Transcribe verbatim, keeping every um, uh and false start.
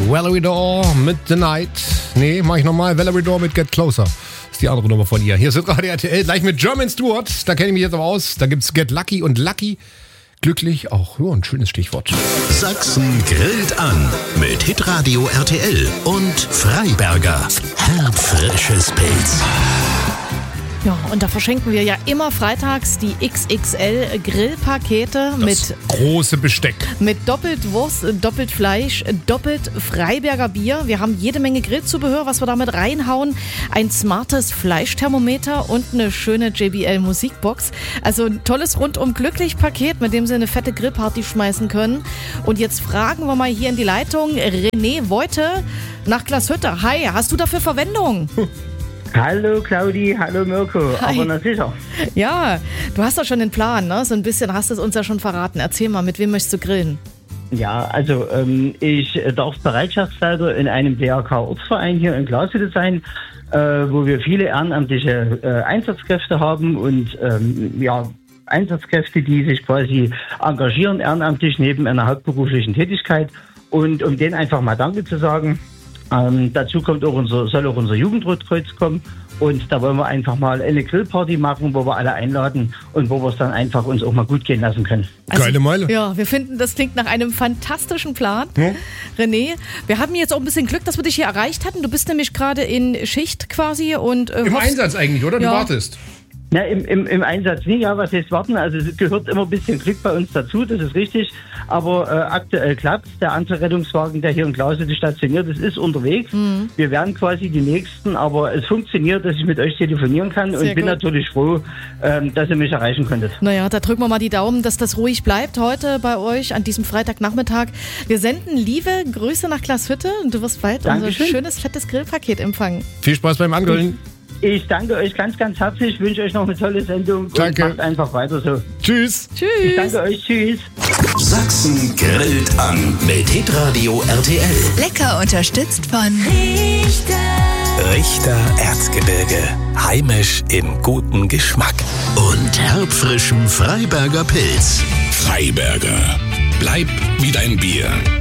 Valerie Door mit The Night. Nee, mach ich nochmal. Valerie Door mit Get Closer. Ist die andere Nummer von ihr. Hier ist Radio R T L, gleich mit German Stewart. Da kenne ich mich jetzt aber aus. Da gibt's Get Lucky und Lucky. Glücklich auch. Ja, ein schönes Stichwort. Sachsen grillt an mit Hitradio R T L und Freiberger. Herbfrisches Pilz. Ja, und da verschenken wir ja immer freitags die X X L Grillpakete Das mit große Besteck. Mit doppelt Wurst, doppelt Fleisch, doppelt Freiberger Bier. Wir haben jede Menge Grillzubehör, was wir damit reinhauen. Ein smartes Fleischthermometer und eine schöne J B L Musikbox. Also ein tolles Rundum-Glücklich-Paket, mit dem Sie eine fette Grillparty schmeißen können. Und jetzt fragen wir mal hier in die Leitung René Voite nach Glashütte. Hi, hast du dafür Verwendung? Hallo Claudi, hallo Mirko, Hi. aber na sicher. Ja, du hast doch schon den Plan, ne? So ein bisschen hast du es uns ja schon verraten. Erzähl mal, mit wem möchtest du grillen? Ja, also ähm, ich darf Bereitschaftsleiter in einem D R K-Ortsverein hier in Glashütte sein, äh, wo wir viele ehrenamtliche äh, Einsatzkräfte haben und ähm, ja, Einsatzkräfte, die sich quasi engagieren ehrenamtlich neben einer hauptberuflichen Tätigkeit. Und um denen einfach mal Danke zu sagen. Ähm, dazu kommt auch unser, soll auch unser Jugendrotkreuz kommen und da wollen wir einfach mal eine Grillparty machen, wo wir alle einladen und wo wir es dann einfach uns auch mal gut gehen lassen können. Also, Geile Meile. Ja, wir finden, das klingt nach einem fantastischen Plan. Ja. René, wir haben jetzt auch ein bisschen Glück, dass wir dich hier erreicht hatten. Du bist nämlich gerade in Schicht quasi und äh, Im hoffst- Einsatz eigentlich, oder? Du Ja. wartest. Ja, im, im, im Einsatz nie, ja, was heißt warten? Also es gehört immer ein bisschen Glück bei uns dazu, das ist richtig. Aber äh, aktuell klappt der andere Rettungswagen, der hier in Glashütte stationiert ist, ist unterwegs. Mhm. Wir werden quasi die Nächsten, aber es funktioniert, dass ich mit euch telefonieren kann Sehr und bin gut. natürlich froh, ähm, dass ihr mich erreichen konntet. Naja, da drücken wir mal die Daumen, dass das ruhig bleibt heute bei euch an diesem Freitagnachmittag. Wir senden liebe Grüße nach Glashütte und du wirst bald Dankeschön. unser schönes, fettes Grillpaket empfangen. Viel Spaß beim Angrillen. Ich danke euch ganz, ganz herzlich, wünsche euch noch eine tolle Sendung Danke. und macht einfach weiter so. Tschüss. Ich Tschüss. danke euch, tschüss. Sachsen grillt an mit Hitradio R T L. Lecker unterstützt von Richter Erzgebirge. Heimisch im guten Geschmack. Und herbfrischem Freiberger Pilz. Freiberger. Bleib wie dein Bier.